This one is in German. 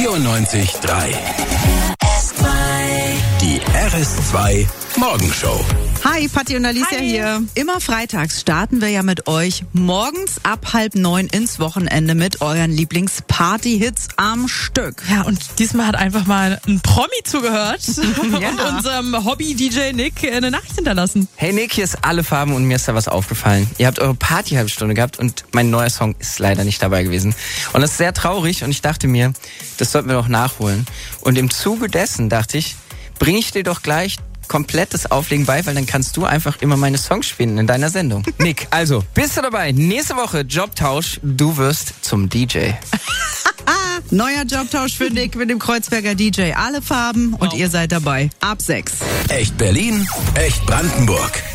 94.3. Die RS2 Morgenshow. Hi, Patti und Alicia hier. Immer freitags starten wir ja mit euch morgens ab 8:30 ins Wochenende mit euren Lieblings-Party-Hits am Stück. Ja, und diesmal hat einfach mal ein Promi zugehört Ja. und unserem Hobby-DJ Nick eine Nachricht hinterlassen. Hey Nick, hier ist alle Farben und mir ist da was aufgefallen. Ihr habt eure Party-Halbstunde gehabt und mein neuer Song ist leider nicht dabei gewesen. Und das ist sehr traurig und ich dachte mir, das sollten wir doch nachholen. Und im Zuge dessen dachte ich, bringe ich dir doch gleich komplettes Auflegen bei, weil dann kannst du einfach immer meine Songs spielen in deiner Sendung. Nick, also, bist du dabei? Nächste Woche Jobtausch, du wirst zum DJ. Neuer Jobtausch für Nick mit dem Kreuzberger DJ. Alle Farben und ihr seid dabei. Ab 6. Echt Berlin, echt Brandenburg.